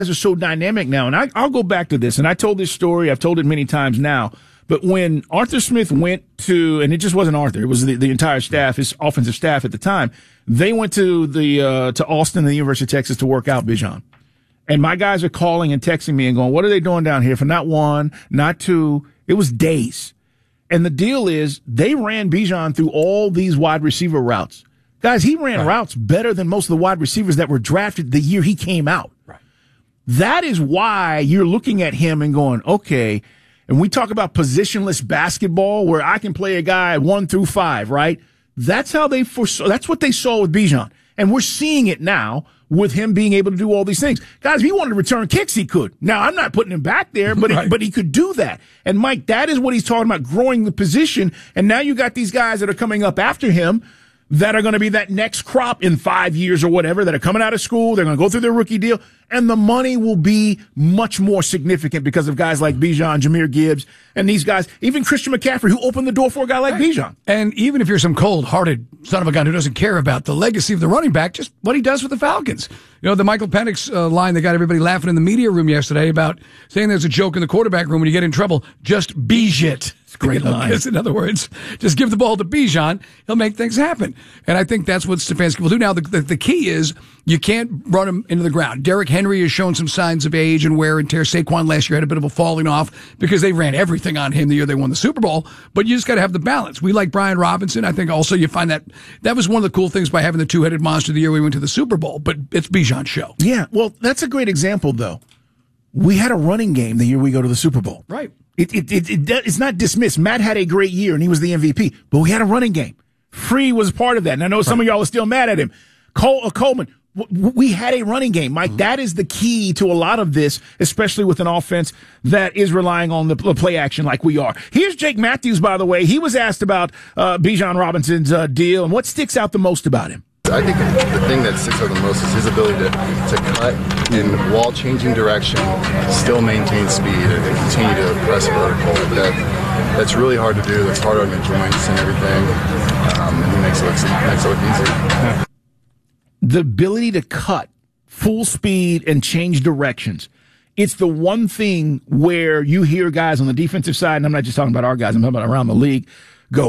are so dynamic now. And I'll go back to this. And I told this story. I've told it many times now. But when Arthur Smith went to, and it just wasn't Arthur, it was the entire staff, his offensive staff at the time, they went to to Austin, the University of Texas, to work out Bijan. And my guys are calling and texting me and going, what are they doing down here for not one, not two? It was days. And the deal is they ran Bijan through all these wide receiver routes. Guys, he ran routes better than most of the wide receivers that were drafted the year he came out. Right. That is why you're looking at him and going, okay, and we talk about positionless basketball where I can play a guy 1 through 5, right? That's how they foresaw. That's what they saw with Bijan. And we're seeing it now with him being able to do all these things. Guys, if he wanted to return kicks, he could. Now, I'm not putting him back there, but he could do that. And, Mike, that is what he's talking about, growing the position. And now you got these guys that are coming up after him that are going to be that next crop in 5 years or whatever, that are coming out of school. They're going to go through their rookie deal, and the money will be much more significant because of guys like Bijan, Jahmyr Gibbs, and these guys, even Christian McCaffrey, who opened the door for a guy like Bijan. And even if you're some cold-hearted son of a gun who doesn't care about the legacy of the running back, just what he does with the Falcons. You know, the Michael Penix line that got everybody laughing in the media room yesterday about saying there's a joke in the quarterback room when you get in trouble, just Bijit. Great line. In other words, just give the ball to Bijan. He'll make things happen. And I think that's what Stefanski will do. Now, the key is you can't run him into the ground. Derrick Henry has shown some signs of age and wear and tear. Saquon last year had a bit of a falling off because they ran everything on him the year they won the Super Bowl. But you just got to have the balance. We like Brian Robinson. I think also you find that was one of the cool things by having the two-headed monster the year we went to the Super Bowl. But it's Bijan's show. Yeah, well, that's a great example, though. We had a running game the year we go to the Super Bowl. Right. It's not dismissed. Matt had a great year, and he was the MVP. But we had a running game. Free was part of that. And I know some of y'all are still mad at him. Coleman, we had a running game, Mike. That is the key to a lot of this, especially with an offense that is relying on the play action like we are. Here's Jake Matthews, by the way. He was asked about Bijan Robinson's deal and what sticks out the most about him. I think the thing that sticks out the most is his ability to cut and, while changing direction, still maintain speed and continue to press vertical. That's really hard to do. That's hard on the joints and everything. And he makes it look easy. The ability to cut full speed and change directions. It's the one thing where you hear guys on the defensive side, and I'm not just talking about our guys, I'm talking about around the league, go,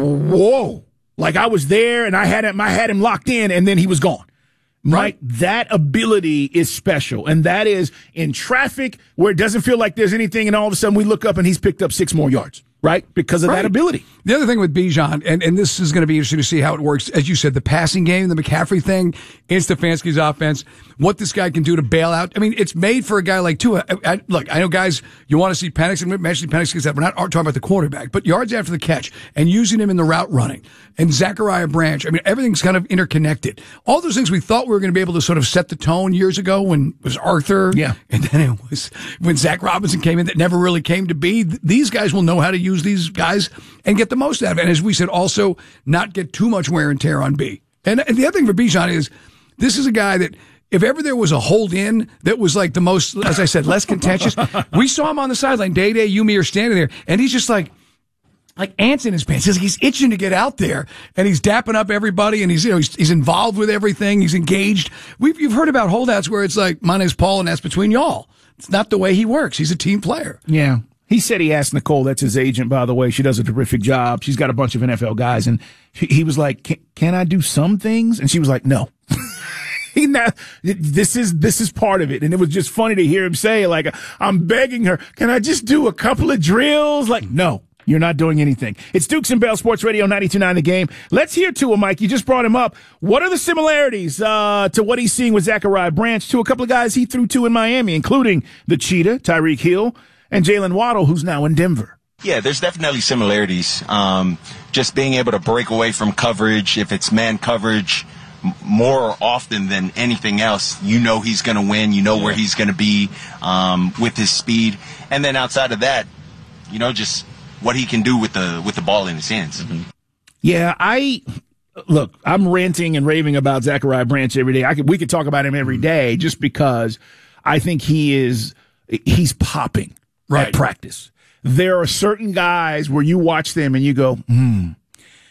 whoa. Like I was there and I had him locked in and then he was gone. Right? That ability is special. And that is in traffic where it doesn't feel like there's anything and all of a sudden we look up and he's picked up 6 more yards. Right? Because of that ability. The other thing with Bijan, and this is going to be interesting to see how it works, as you said, the passing game, the McCaffrey thing, in Stefanski's offense, what this guy can do to bail out. I mean, it's made for a guy like Tua. Look, I know guys, you want to see Penix, and mentioning Penix because we're not talking about the quarterback, but yards after the catch and using him in the route running and Zachariah Branch. I mean, everything's kind of interconnected. All those things we thought we were going to be able to sort of set the tone years ago when it was Arthur. Yeah. And then it was when Zach Robinson came in that never really came to be. These guys will know how to use these guys and get the most out of it. And as we said, also not get too much wear and tear on B. And the other thing for Bijan is this is a guy that if ever there was a hold in that was like the most, as I said, less contentious, we saw him on the sideline. Day, you, me are standing there, and he's just like ants in his pants. He's itching to get out there, and he's dapping up everybody, and he's involved with everything. He's engaged. You've heard about holdouts where it's like, my name's Paul, and that's between y'all. It's not the way he works. He's a team player. Yeah. He said he asked Nicole, that's his agent, by the way. She does a terrific job. She's got a bunch of NFL guys. And he was like, can I do some things? And she was like, no. This is part of it. And it was just funny to hear him say, like, I'm begging her, can I just do a couple of drills? Like, no, you're not doing anything. It's Dukes and Bell Sports Radio 92.9 The Game. Let's hear Tua, Mike. You just brought him up. What are the similarities to what he's seeing with Zachariah Branch to a couple of guys he threw to in Miami, including the Cheetah, Tyreek Hill, and Jalen Waddle, who's now in Denver? Yeah, there's definitely similarities. Just being able to break away from coverage, if it's man coverage, more often than anything else, you know he's going to win. You know where he's going to be with his speed. And then outside of that, just what he can do with the ball in his hands. Mm-hmm. Yeah, I'm ranting and raving about Zachariah Branch every day. We could talk about him every day just because I think he's popping. At practice. There are certain guys where you watch them and you go, And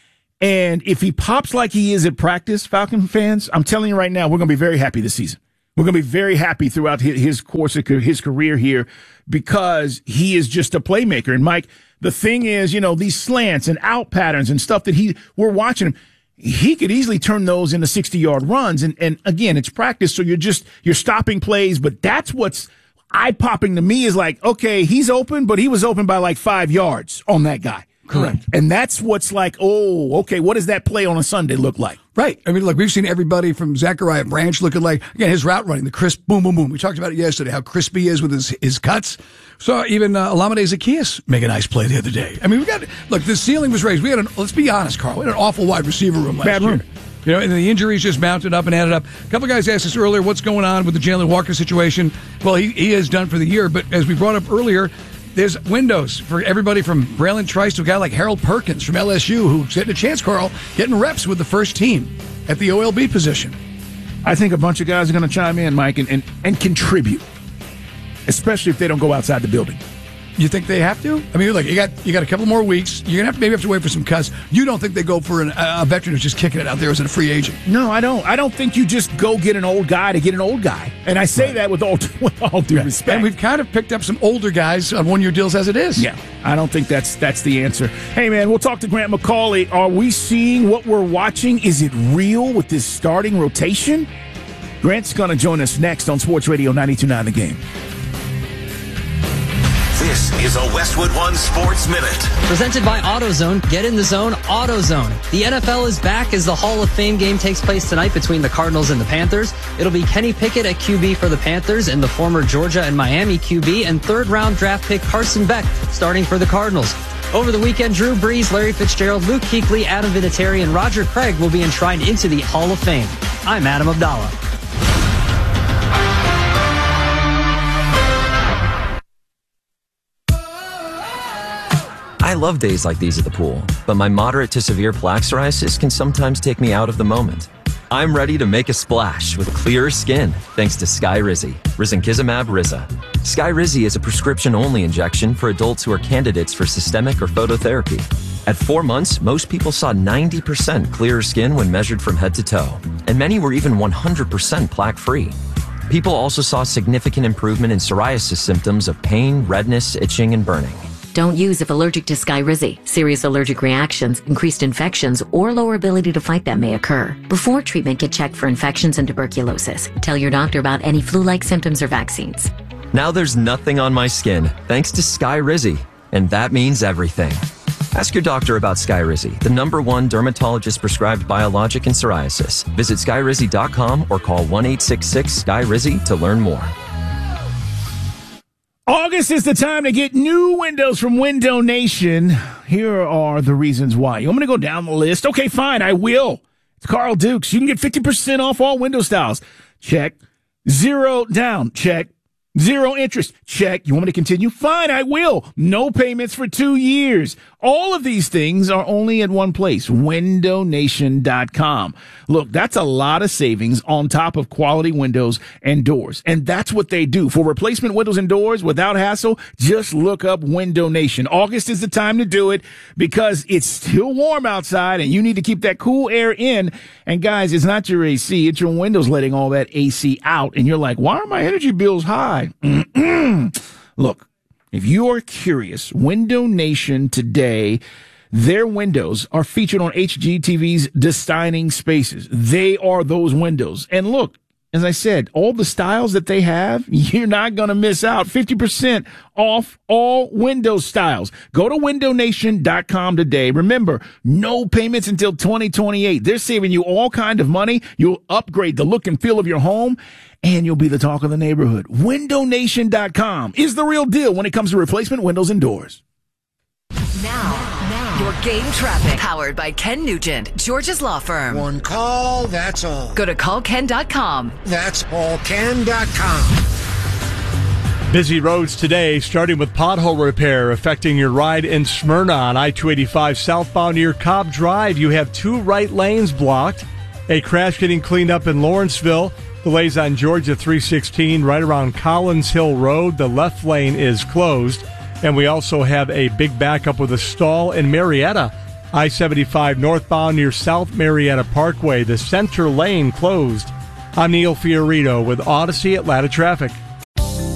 if he pops like he is at practice, Falcon fans, I'm telling you right now, we're going to be very happy this season. We're going to be very happy throughout his course of his career here because he is just a playmaker. And, Mike, the thing is, these slants and out patterns and stuff that we're watching him, he could easily turn those into 60-yard runs. And again, it's practice, so you're stopping plays. But that's what's eye-popping to me is like, okay, he's open, but he was open by like 5 yards on that guy. Correct. And that's what's like, oh, okay, what does that play on a Sunday look like? Right. I mean, look, we've seen everybody from Zachariah Branch looking like, again, his route running, the crisp boom, boom, boom. We talked about it yesterday, how crisp he is with his cuts. So even Olamide Zaccheaus make a nice play the other day. I mean, the ceiling was raised. Let's be honest, Carl, we had an awful wide receiver room last year. And the injuries just mounted up and added up. A couple guys asked us earlier, what's going on with the Jalen Walker situation? Well, he is done for the year, but as we brought up earlier, there's windows for everybody from Braylon Trice to a guy like Harold Perkins from LSU who's getting a chance, Carl, getting reps with the first team at the OLB position. I think a bunch of guys are going to chime in, Mike, and contribute, especially if they don't go outside the building. You think they have to? I mean, look, you got a couple more weeks. You're gonna have to wait for some cuts. You don't think they go for a veteran who's just kicking it out there as a free agent? No, I don't. I don't think you just go get an old guy to get an old guy. And I say that with all due respect. And we've kind of picked up some older guys on one-year deals as it is. Yeah, I don't think that's the answer. Hey, man, we'll talk to Grant McCauley. Are we seeing what we're watching? Is it real with this starting rotation? Grant's going to join us next on Sports Radio 92.9 The Game. This is a Westwood One Sports Minute. Presented by AutoZone. Get in the zone, AutoZone. The NFL is back as the Hall of Fame game takes place tonight between the Cardinals and the Panthers. It'll be Kenny Pickett at QB for the Panthers and the former Georgia and Miami QB and third-round draft pick Carson Beck starting for the Cardinals. Over the weekend, Drew Brees, Larry Fitzgerald, Luke Kuechly, Adam Vinatieri, and Roger Craig will be enshrined into the Hall of Fame. I'm Adam Abdallah. I love days like these at the pool, but my moderate to severe plaque psoriasis can sometimes take me out of the moment. I'm ready to make a splash with clearer skin thanks to Skyrizi, risankizumab Riza. Skyrizi is a prescription-only injection for adults who are candidates for systemic or phototherapy. At 4 months, most people saw 90% clearer skin when measured from head to toe, and many were even 100% plaque-free. People also saw significant improvement in psoriasis symptoms of pain, redness, itching, and burning. Don't use if allergic to Skyrizi. Serious allergic reactions, increased infections, or lower ability to fight them may occur. Before treatment, get checked for infections and tuberculosis. Tell your doctor about any flu-like symptoms or vaccines. Now there's nothing on my skin thanks to Skyrizi, and that means everything. Ask your doctor about Skyrizi, the #1 dermatologist-prescribed biologic in psoriasis. Visit Skyrizi.com or call 1-866-SKYRIZI to learn more. August is the time to get new windows from Window Nation. Here are the reasons why. You want me to go down the list? Okay, fine, I will. It's Carl Dukes. You can get 50% off all window styles. Check. 0 down. Check. 0 interest. Check. You want me to continue? Fine, I will. No payments for 2 years. All of these things are only at one place, windownation.com. Look, that's a lot of savings on top of quality windows and doors. And that's what they do. For replacement windows and doors without hassle, just look up Window Nation. August is the time to do it because it's still warm outside and you need to keep that cool air in. And guys, it's not your AC, it's your windows letting all that AC out. And you're like, why are my energy bills high? Look, if you are curious, Window Nation today, their windows are featured on HGTV's Designing Spaces. They are those windows. And look, as I said, all the styles that they have, you're not going to miss out. 50% off all window styles. Go to windownation.com today. Remember, no payments until 2028. They're saving you all kind of money. You'll upgrade the look and feel of your home, and you'll be the talk of the neighborhood. Windownation.com is the real deal when it comes to replacement windows and doors. Now, your game traffic. Powered by Ken Nugent, George's law firm. One call, that's all. Go to callken.com. That's allken.com. Busy roads today, starting with pothole repair affecting your ride in Smyrna on I-285 southbound near Cobb Drive. You have 2 right lanes blocked. A crash getting cleaned up in Lawrenceville. Delays on Georgia 316 right around Collins Hill Road. The left lane is closed. And we also have a big backup with a stall in Marietta. I-75 northbound near South Marietta Parkway. The center lane closed. I'm Neil Fiorito with Odyssey Atlanta Traffic.